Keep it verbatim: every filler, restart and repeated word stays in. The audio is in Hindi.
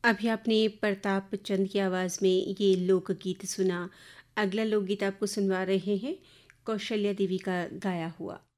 अभी आपने प्रताप चंद की आवाज़ में ये लोकगीत सुना। अगला लोकगीत आपको सुनवा रहे हैं कौशल्या देवी का गाया हुआ।